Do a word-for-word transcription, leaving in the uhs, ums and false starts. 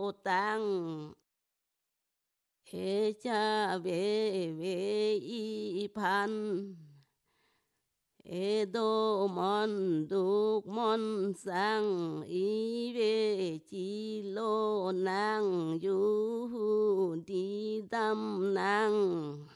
tăng ê cha về về y pan ê đô mon đúc mon sang y về chi lô nang yu đi tâm nang